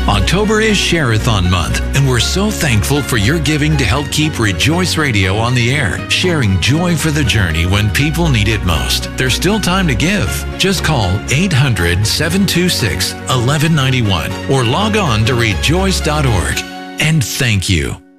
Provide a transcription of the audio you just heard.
October is Share-a-thon month, and we're so thankful for your giving to help keep Rejoice Radio on the air, sharing joy for the journey when people need it most. There's still time to give. Just call 800-726-1191 or log on to rejoice.org. And thank you.